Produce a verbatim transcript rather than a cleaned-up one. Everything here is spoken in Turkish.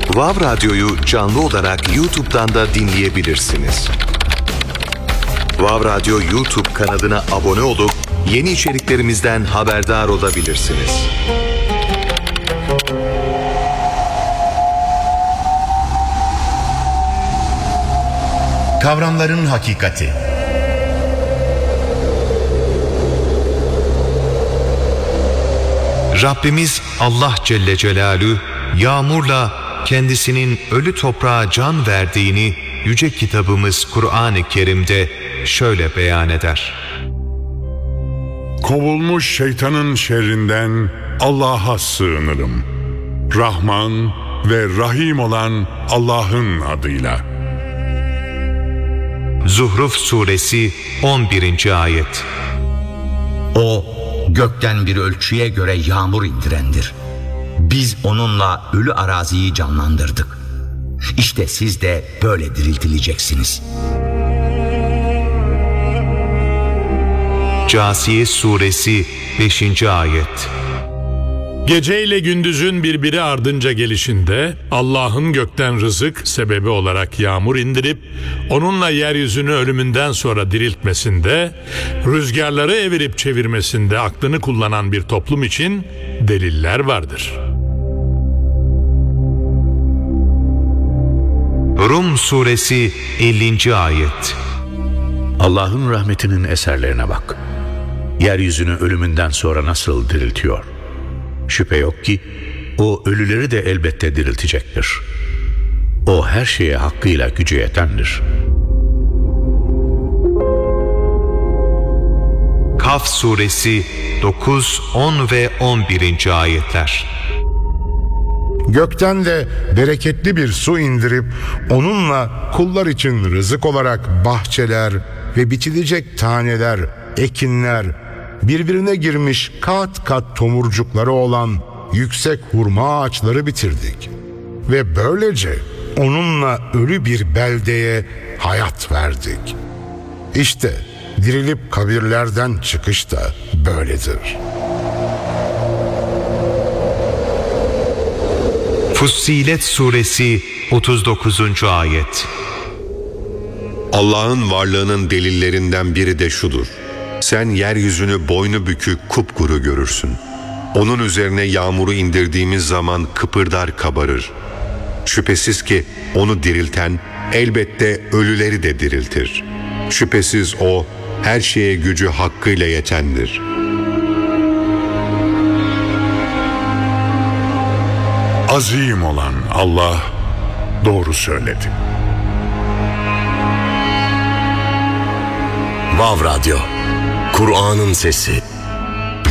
Vav Radyo'yu canlı olarak YouTube'dan da dinleyebilirsiniz. Vav Radyo YouTube kanalına abone olup yeni içeriklerimizden haberdar olabilirsiniz. Kavramların hakikati. Rabbimiz Allah Celle Celaluhu yağmurla kendisinin ölü toprağa can verdiğini yüce kitabımız Kur'an-ı Kerim'de şöyle beyan eder. Kovulmuş şeytanın şerrinden Allah'a sığınırım. Rahman ve Rahim olan Allah'ın adıyla. Zuhruf Suresi on birinci ayet. O gökten bir ölçüye göre yağmur indirendir. Biz onunla ölü araziyi canlandırdık. İşte siz de böyle diriltileceksiniz. Câsiye Suresi beşinci ayet. Gece ile gündüzün birbiri ardınca gelişinde Allah'ın gökten rızık sebebi olarak yağmur indirip onunla yeryüzünü ölümünden sonra diriltmesinde, rüzgarları evirip çevirmesinde aklını kullanan bir toplum için deliller vardır. Rum Suresi ellinci ayet. Allah'ın rahmetinin eserlerine bak. Yeryüzünü ölümünden sonra nasıl diriltiyor? Şüphe yok ki o ölüleri de elbette diriltecektir. O her şeye hakkıyla gücü yetendir. Kaf Suresi dokuz, on ve on birinci ayetler. Gökten de bereketli bir su indirip onunla kullar için rızık olarak bahçeler ve biçilecek taneler, ekinler, birbirine girmiş kat kat tomurcukları olan yüksek hurma ağaçları bitirdik. Ve böylece onunla ölü bir beldeye hayat verdik. İşte dirilip kabirlerden çıkış da böyledir. Fussilet Suresi otuz dokuzuncu ayet. Allah'ın varlığının delillerinden biri de şudur. Sen yeryüzünü boynu bükük kupkuru görürsün. Onun üzerine yağmuru indirdiğimiz zaman kıpırdar kabarır. Şüphesiz ki onu dirilten elbette ölüleri de diriltir. Şüphesiz o her şeye gücü hakkıyla yetendir. Azim olan Allah doğru söyledi. Vav Radyo, Kur'an'ın sesi.